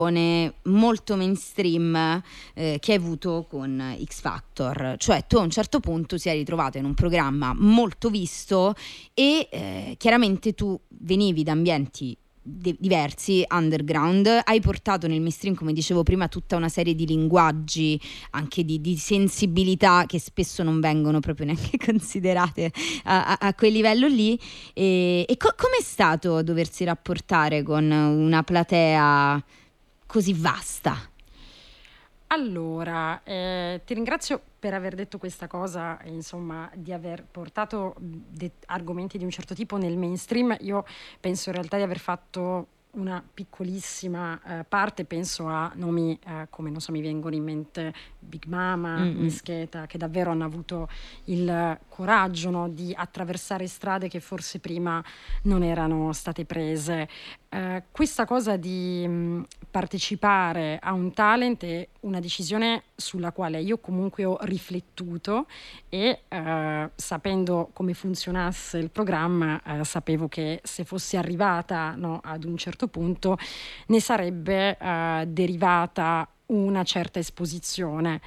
molto mainstream che hai avuto con X Factor, cioè tu a un certo punto si è ritrovato in un programma molto visto e chiaramente tu venivi da ambienti diversi, underground, hai portato nel mainstream, come dicevo prima, tutta una serie di linguaggi, anche di sensibilità che spesso non vengono proprio neanche considerate a quel livello lì, e com'è stato doversi rapportare con una platea così vasta? Allora, ti ringrazio per aver detto questa cosa, insomma, di aver portato argomenti di un certo tipo nel mainstream. Io penso in realtà di aver fatto una piccolissima parte, penso a nomi come, non so, mi vengono in mente Big Mama, Mischeta, che davvero hanno avuto il coraggio, no, di attraversare strade che forse prima non erano state prese. Questa cosa di partecipare a un talent è una decisione sulla quale io comunque ho riflettuto e sapendo come funzionasse il programma, sapevo che se fossi arrivata, no, ad un certo punto ne sarebbe derivata una certa esposizione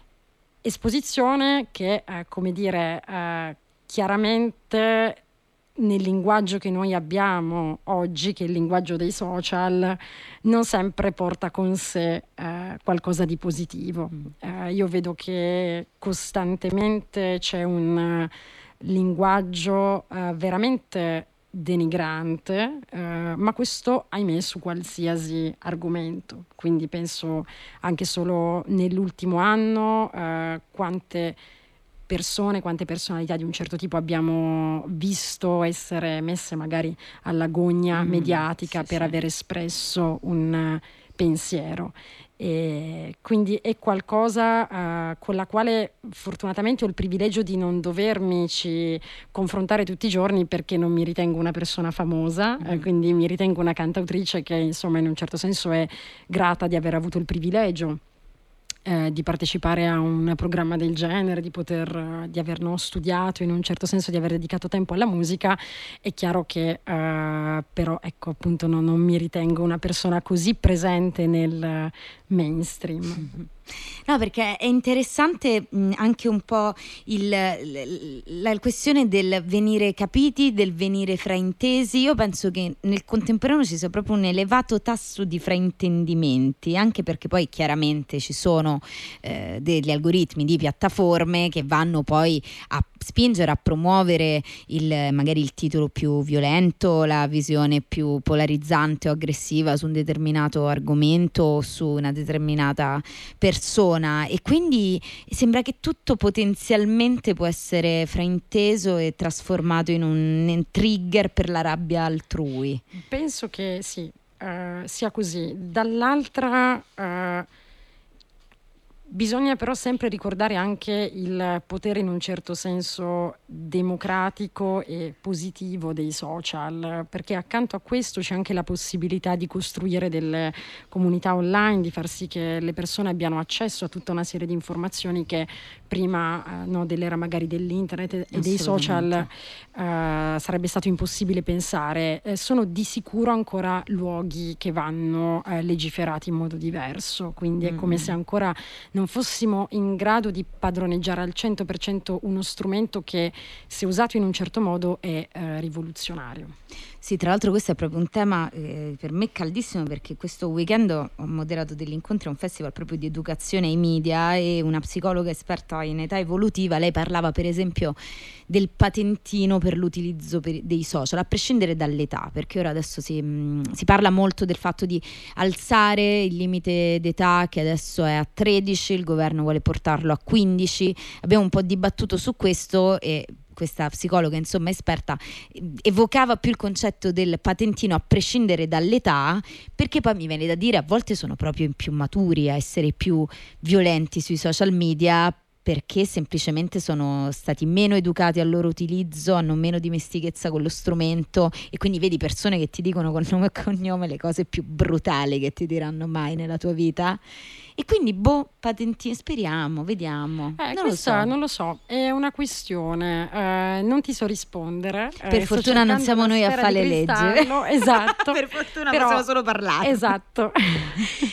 che, come dire, chiaramente nel linguaggio che noi abbiamo oggi, che è il linguaggio dei social, non sempre porta con sé qualcosa di positivo. Io vedo che costantemente c'è un linguaggio veramente denigrante, ma questo, ahimè, su qualsiasi argomento. Quindi penso anche solo nell'ultimo anno quante persone, quante personalità di un certo tipo abbiamo visto essere messe magari alla gogna mediatica per aver espresso un pensiero. E quindi è qualcosa con la quale fortunatamente ho il privilegio di non dovermici confrontare tutti i giorni, perché non mi ritengo una persona famosa, quindi mi ritengo una cantautrice che, insomma, in un certo senso è grata di aver avuto il privilegio di partecipare a un programma del genere, di aver studiato, in un certo senso di aver dedicato tempo alla musica. È chiaro che però, ecco, appunto non mi ritengo una persona così presente nel mainstream. No, perché è interessante anche un po' la questione del venire capiti, del venire fraintesi. Io penso che nel contemporaneo ci sia proprio un elevato tasso di fraintendimenti, anche perché poi chiaramente ci sono degli algoritmi di piattaforme che vanno poi a spingere a promuovere magari il titolo più violento, la visione più polarizzante o aggressiva su un determinato argomento o su una determinata persona, e quindi sembra che tutto potenzialmente può essere frainteso e trasformato in un trigger per la rabbia altrui. Penso che sì, sia così. Dall'altra bisogna però sempre ricordare anche il potere, in un certo senso, democratico e positivo dei social, perché accanto a questo c'è anche la possibilità di costruire delle comunità online, di far sì che le persone abbiano accesso a tutta una serie di informazioni che prima dell'era magari dell'internet e dei social sarebbe stato impossibile pensare. Sono di sicuro ancora luoghi che vanno legiferati in modo diverso, quindi è come se ancora non fossimo in grado di padroneggiare al 100% uno strumento che, se usato in un certo modo, è rivoluzionario. Sì, tra l'altro questo è proprio un tema per me caldissimo, perché questo weekend ho moderato degli incontri a un festival proprio di educazione ai media, e una psicologa esperta in età evolutiva, lei parlava per esempio del patentino per l'utilizzo dei social, a prescindere dall'età, perché ora adesso si parla molto del fatto di alzare il limite d'età, che adesso è a 13, il governo vuole portarlo a 15. Abbiamo un po' dibattuto su questo, e questa psicologa, insomma, esperta, evocava più il concetto del patentino a prescindere dall'età, perché poi mi viene da dire a volte sono proprio più maturi a essere più violenti sui social media, perché semplicemente sono stati meno educati al loro utilizzo, hanno meno dimestichezza con lo strumento, e quindi vedi persone che ti dicono con nome e cognome le cose più brutali che ti diranno mai nella tua vita. E quindi patentini, speriamo, vediamo. Non lo so, è una questione, non ti so rispondere. Per fortuna non siamo noi a fare le leggi. Esatto. Per fortuna però, possiamo solo parlare. Esatto.